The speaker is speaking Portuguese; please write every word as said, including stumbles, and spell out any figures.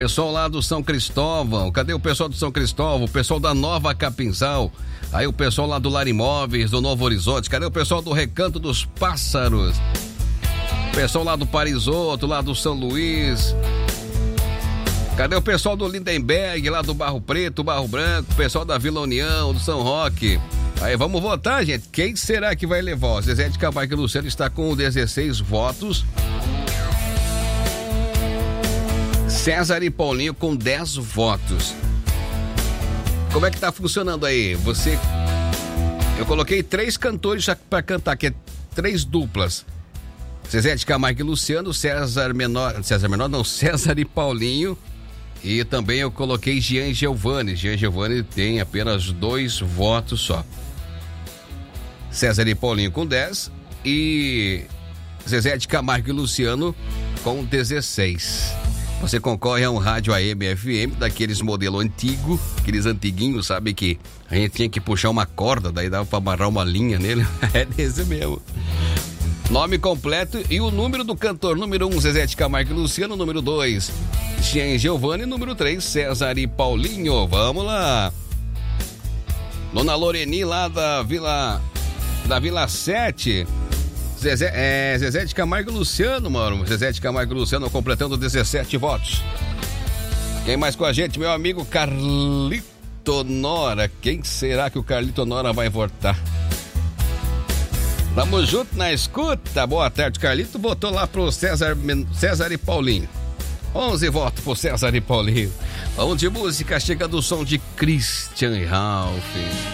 Pessoal lá do São Cristóvão, cadê o pessoal do São Cristóvão? O pessoal da Nova Capinzal, aí o pessoal lá do Lar Imóveis, do Novo Horizonte, cadê o pessoal do Recanto dos Pássaros? O pessoal lá do Parisoto, lá do São Luís, cadê o pessoal do Lindenberg, lá do Barro Preto, Barro Branco, o pessoal da Vila União, do São Roque? Aí vamos votar, gente, quem será que vai levar? O Zezé de Camargo e Luciano está com dezesseis votos. César e Paulinho com dez votos. Como é que tá funcionando aí? Você... Eu coloquei três cantores para cantar, que é três duplas. Zezé de Camargo e Luciano, César Menor... César Menor não, César e Paulinho. E também eu coloquei Jean Giovanni. Jean Giovanni tem apenas dois votos só. César e Paulinho com dez. E Zezé de Camargo e Luciano com dezesseis. Você concorre a um rádio A M F M, daqueles modelo antigo, aqueles antiguinhos, sabe, que a gente tinha que puxar uma corda, daí dava pra amarrar uma linha nele. É desse mesmo. Nome completo e o número do cantor. Número um, Zezé de Camargo e Luciano. Número dois, Jean Giovanni. Número três, César e Paulinho. Vamos lá. Dona Loreni, lá da Vila, da Vila sete. Zezé, é, Zezé de Camargo e Luciano, mano. Zezé de Camargo e Luciano completando dezessete votos. Quem mais com a gente? Meu amigo Carlito Nora. Quem será que o Carlito Nora vai votar? Tamo junto na escuta. Boa tarde, Carlito. Votou lá pro César, César e Paulinho. onze votos pro César e Paulinho. Vamos de música. Chega do som de Christian Ralph.